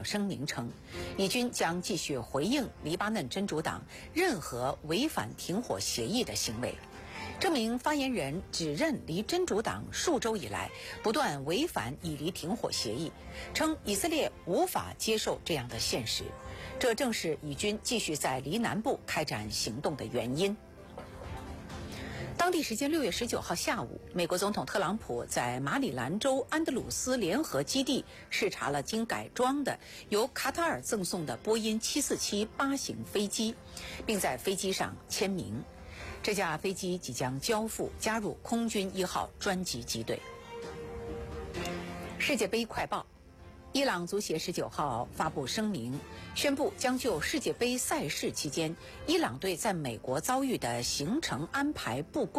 声明称，以军将继续回应黎巴嫩真主党任何违反停火协议的行为。这名发言人指认黎真主党数周以来不断违反以黎停火协议，称以色列无法接受这样的现实，这正是以军继续在黎南部开展行动的原因。当地时间6月19号下午，美国总统特朗普在马里兰州安德鲁斯联合基地视察了经改装的由卡塔尔赠送的波音747-8型飞机，并在飞机上签名。这架飞机即将交付，加入空军1号专机机队。世界杯快报：伊朗足协19号发布声明，宣布将就世界杯赛事期间伊朗队在美国遭遇的行程安排不公